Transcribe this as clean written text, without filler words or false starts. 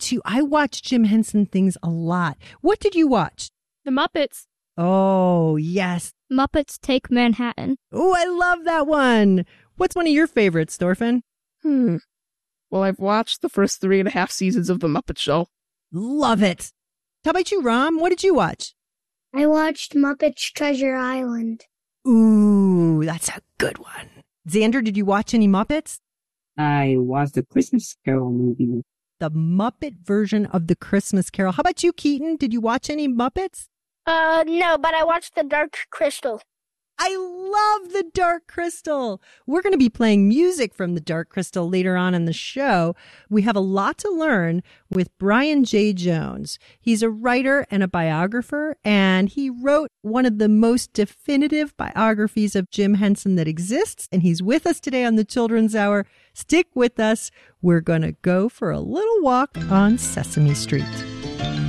too. I watch Jim Henson things a lot. What did you watch? The Muppets. Oh, yes. Muppets Take Manhattan. Oh, I love that one. What's one of your favorites, Thorfinn? Well, I've watched the first 3.5 seasons of The Muppet Show. Love it. How about you, Rom? What did you watch? I watched Muppets Treasure Island. Ooh, that's a good one. Xander, did you watch any Muppets? I watched the Christmas Carol movie. The Muppet version of the Christmas Carol. How about you, Keaton? Did you watch any Muppets? No, but I watched The Dark Crystal. I love The Dark Crystal. We're going to be playing music from The Dark Crystal later on in the show. We have a lot to learn with Brian J. Jones. He's a writer and a biographer, and he wrote one of the most definitive biographies of Jim Henson that exists, and he's with us today on the Children's Hour. Stick with us. We're going to go for a little walk on Sesame Street.